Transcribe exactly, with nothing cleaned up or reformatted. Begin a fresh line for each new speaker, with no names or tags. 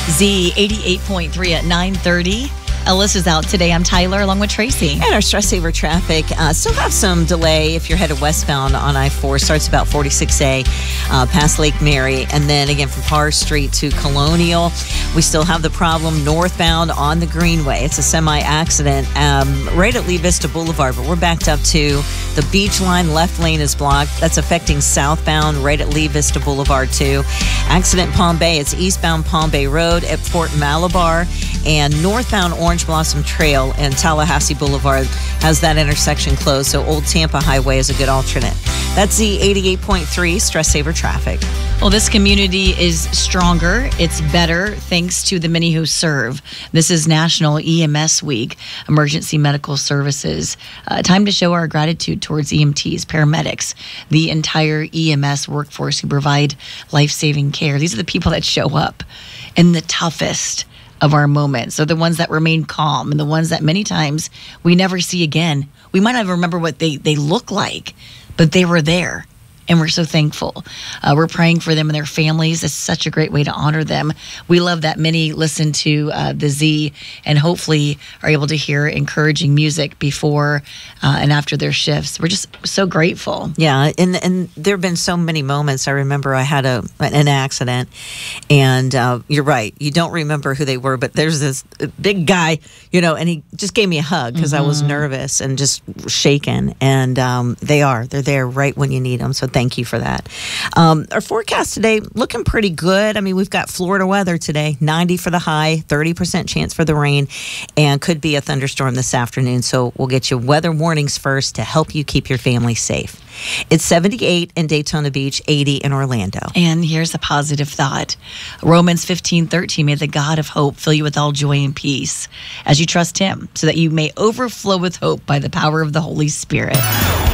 Z eighty-eight point three at nine thirty. Alyssa's out today. I'm Tyler along with Tracy.
And our stress saver traffic uh, still have some delay if you're headed westbound on I four. Starts about forty-six A uh, past Lake Mary. And then again from Parr Street to Colonial. We still have the problem northbound on the Greenway. It's a semi-accident um, right at Lee Vista Boulevard, but we're backed up to the beach line. Left lane is blocked. That's affecting southbound right at Lee Vista Boulevard too. Accident Palm Bay. It's eastbound Palm Bay Road at Fort Malabar. And northbound Orange Blossom Trail and Tallahassee Boulevard has that intersection closed. So Old Tampa Highway is a good alternate. That's the eighty-eight point three Stress Saver Traffic.
Well, this community is stronger. It's better thanks to the many who serve. This is National E M S Week, Emergency Medical Services. Uh, time to show our gratitude towards E M Ts, paramedics, the entire E M S workforce who provide life-saving care. These are the people that show up in the toughest of our moments. So the ones that remain calm and the ones that many times we never see again. We might not even remember what they, they look like, but they were there. And we're so thankful. Uh, we're praying for them and their families. It's such a great way to honor them. We love that many listen to uh, the Z and hopefully are able to hear encouraging music before uh, and after their shifts. We're just so grateful.
Yeah, and and there have been so many moments. I remember I had a an accident, and uh, you're right. You don't remember who they were, but there's this big guy, you know, and he just gave me a hug because mm-hmm. I was nervous and just shaken. And um, they are. They're there right when you need them. So thank you for that. Um, our forecast today looking pretty good. I mean, we've got Florida weather today, ninety for the high, thirty percent chance for the rain, and could be a thunderstorm this afternoon. So we'll get you weather warnings first to help you keep your family safe. It's seventy-eight in Daytona Beach, eighty in Orlando.
And here's a positive thought. Romans fifteen thirteen, may the God of hope fill you with all joy and peace as you trust him, so that you may overflow with hope by the power of the Holy Spirit.